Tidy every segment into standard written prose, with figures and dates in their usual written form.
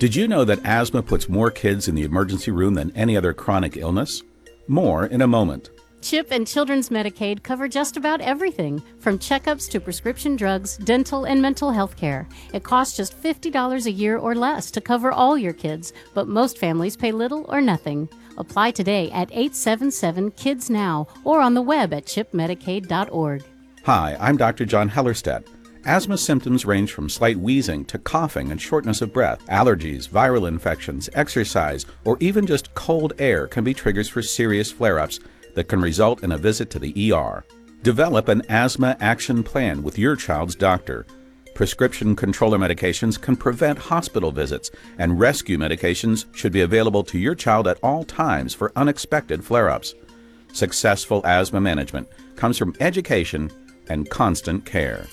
Did you know that asthma puts more kids in the emergency room than any other chronic illness? More in a moment. CHIP and Children's Medicaid cover just about everything, from checkups to prescription drugs, dental, and mental health care. It costs just $50 a year or less to cover all your kids, but most families pay little or nothing. Apply today at 877-KIDS-NOW or on the web at chipmedicaid.org. Hi, I'm Dr. John Hellerstedt. Asthma symptoms range from slight wheezing to coughing and shortness of breath. Allergies, viral infections, exercise, or even just cold air can be triggers for serious flare-ups that can result in a visit to the ER. Develop an asthma action plan with your child's doctor. Prescription controller medications can prevent hospital visits, and rescue medications should be available to your child at all times for unexpected flare-ups. Successful asthma management comes from education and constant care.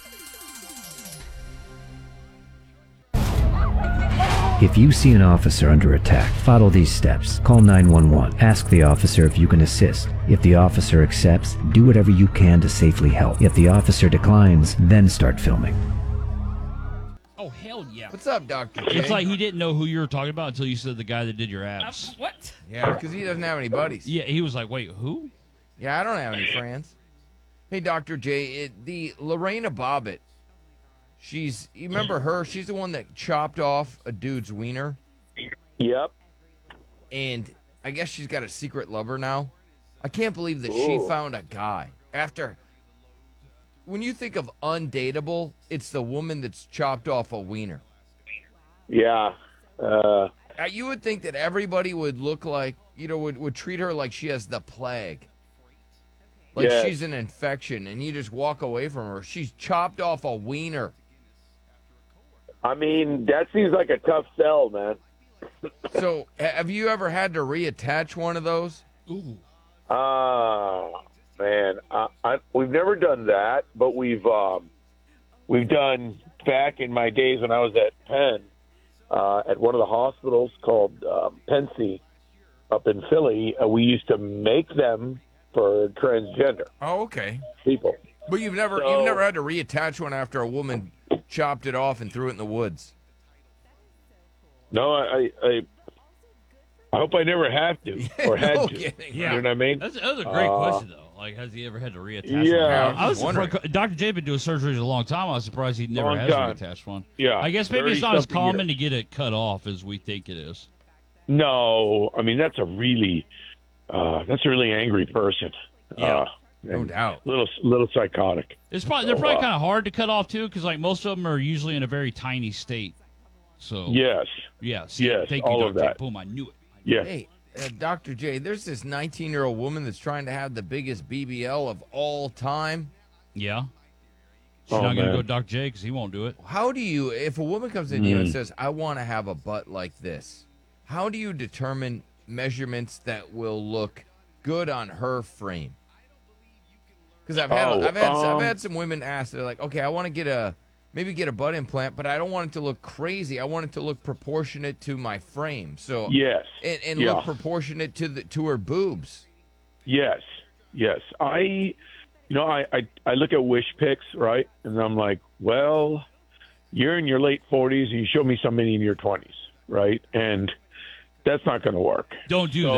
If you see an officer under attack, follow these steps. Call 911. Ask the officer if you can assist. If the officer accepts, do whatever you can to safely help. If the officer declines, then start filming. Oh, hell yeah. What's up, Dr. J? It's like he didn't know who you were talking about until you said the guy that did your abs. What? Yeah, because he doesn't have any buddies. Yeah, he was like, wait, who? Yeah, I don't have any friends. Hey, Dr. J, the Lorena Bobbitt, you remember her? She's the one that chopped off a dude's wiener. Yep. And I guess she's got a secret lover now. I can't believe that she found a guy. When you think of undateable, it's the woman that's chopped off a wiener. Yeah. You would think that everybody would look like, would treat her like she has the plague. Like she's an infection, and you just walk away from her. She's chopped off a wiener. I mean, that seems like a tough sell, man. So, have you ever had to reattach one of those? Ooh. Man, we've never done that, but we've done back in my days when I was at Penn, at one of the hospitals called Pensy up in Philly. We used to make them for transgender. Oh, okay. People. But you've never had to reattach one after a woman chopped it off and threw it in the woods. No, I hope I never have to or had No to. kidding. Yeah. You know what I mean? That's a great question, though. Like, has he ever had to reattach Yeah. one? I was wondering. surprised. Dr. J been doing surgeries a long time. I was surprised he never Long has time. reattached one. Yeah. I guess maybe it's not as 30-something common years. to get it cut off as we think it is. No, I mean that's a really angry person. Yeah. No doubt. Little psychotic. They're probably kind of hard to cut off too, because like most of them are usually in a very tiny state. So Yes. yeah, see, Yes, thank all you, of Dr. J. that. Boom, I knew it. Yeah. Hey, Dr. J, there's this 19-year-old woman that's trying to have the biggest BBL of all time. Yeah. She's Oh, not going to man. go Dr. J because he won't do it. How do you, if a woman comes in to you and says, I want to have a butt like this, how do you determine measurements that will look good on her frame? Because I've had some women ask, they're like, okay, I want to get a butt implant, but I don't want it to look crazy. I want it to look proportionate to my frame. So Yes. and Yeah. look proportionate to her boobs. Yes. I look at wish pics, right? And I'm like, well, you're in your late 40s and you show me somebody in your 20s, right? And that's not going to work. Don't do that.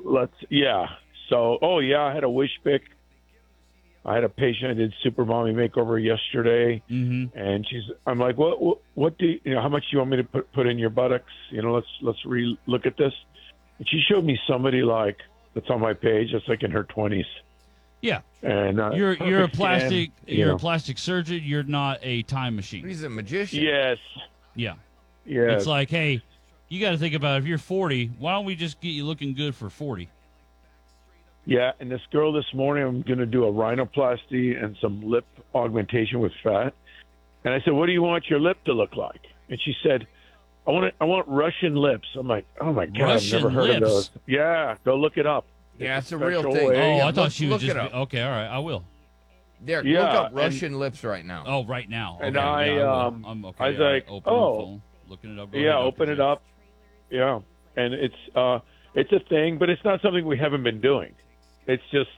So I had a wish pic. I had a patient I did super mommy makeover yesterday, and I'm like, what do you know? How much do you want me to put in your buttocks? Let's look at this. And she showed me somebody like that's on my page. That's like in her 20s. Yeah. And You're a perfect plastic scan, you're a plastic surgeon. You're not a time machine. He's a magician. Yes. Yeah. Yes. It's like, hey, you got to think about it. If you're 40, why don't we just get you looking good for 40? Yeah, and this girl this morning, I'm going to do a rhinoplasty and some lip augmentation with fat. And I said, what do you want your lip to look like? And she said, I want Russian lips. I'm like, oh, my God, Russian I've never heard of lips? those. Yeah, go look it up. Yeah, it's a real special thing. way. Oh, Yeah, I thought she was look just it up. okay. All right, I will. Derek, Yeah, look up and- Russian lips right now. Oh, right now. And Okay, I, yeah, will. um, Okay. I was all right, like, open the oh. phone, looking it up. Go Yeah, ahead, open Dr. it J. up. Yeah, and it's a thing, but it's not something we haven't been doing. It's just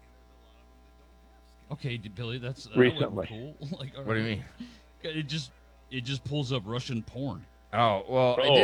Okay, Billy, that's Recently. cool. Like, all What do you right. mean? It just pulls up Russian porn. Oh, well, it Oh.